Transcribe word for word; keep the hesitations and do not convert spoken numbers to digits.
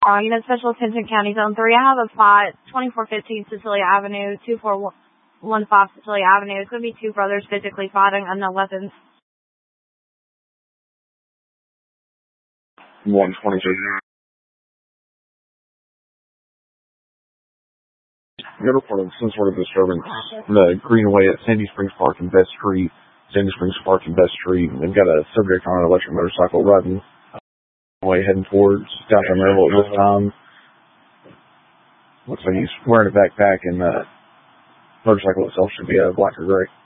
Uh, Unit Special Attention County Zone three. I have a spot, twenty-four fifteen Cecilia Avenue, two four one five Cecilia Avenue. It's going to be two brothers physically fighting, unknown weapons. one twenty-two. We got reported some sort of disturbance in the Greenway at Sandy Springs Park and Best Street. Sandy Springs Park and Best Street. They've got a subject on an electric motorcycle riding away heading towards downtown Maryville at this time. Looks like he's wearing a backpack, and the motorcycle itself should be a black or gray.